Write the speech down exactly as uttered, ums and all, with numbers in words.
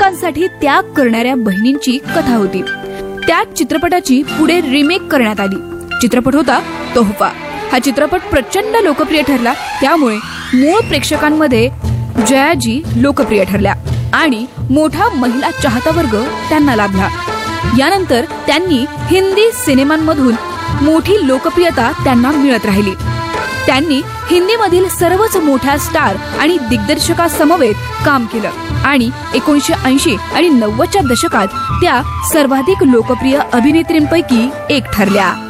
कुटुंबांसाठी त्याग करणाऱ्या बहिणींची कथा होती. त्याच चित्रपटाची पुढे रिमेक करण्यात आली. चित्रपट होता तोहफा. हा चित्रपट प्रचंड लोकप्रिय ठरला. त्यामुळे मूळ प्रेक्षकांमध्ये जयाजी लोकप्रिय ठरल्या आणि मोठा महिला चाहता वर्ग त्यांना लाभला. यानंतर त्यांनी हिंदी सिनेमांमधून मोठी लोकप्रियता त्यांना मिळत राहिली. त्यांनी हिंदीमधील सर्वच मोठ्या स्टार आणि दिग्दर्शकासमवेत काम केलं आणि एकोणीसशे ऐंशी आणि नव्वदच्या दशकात त्या सर्वाधिक लोकप्रिय अभिनेत्रींपैकी एक ठरल्या.